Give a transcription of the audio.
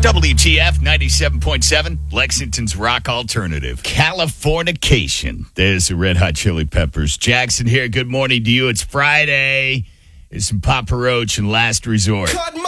WTF 97.7, Lexington's Rock Alternative. Californication. There's the Red Hot Chili Peppers. Jackson here. Good morning to you. It's Friday. It's some Papa Roach and Last Resort.